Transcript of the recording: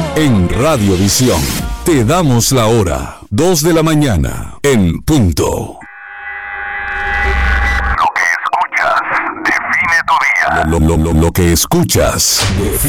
En Radiovisión te damos la hora, 2 de la mañana, en punto. Lo que escuchas define tu día. Lo que escuchas define